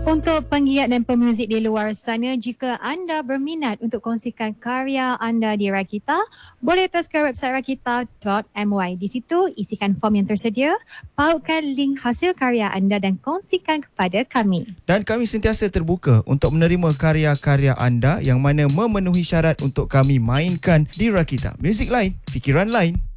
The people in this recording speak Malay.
Untuk penggiat dan pemuzik di luar sana, jika anda berminat untuk kongsikan karya anda di Rakita, boleh terus ke website rakita.my. Di situ, isikan form yang tersedia, pautkan link hasil karya anda dan kongsikan kepada kami. Dan kami sentiasa terbuka untuk menerima karya-karya anda yang mana memenuhi syarat untuk kami mainkan di Rakita. Muzik lain, fikiran lain.